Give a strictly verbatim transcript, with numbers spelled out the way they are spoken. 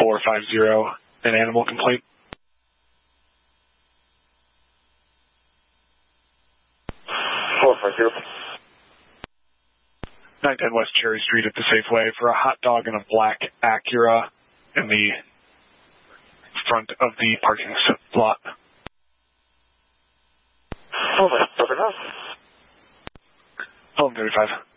four five zero, an animal complaint. four five zero. nine ten West Cherry Street at the Safeway for a hot dog and a black Acura in the front of the parking lot. Oh, my, perfect. eleven thirty-five.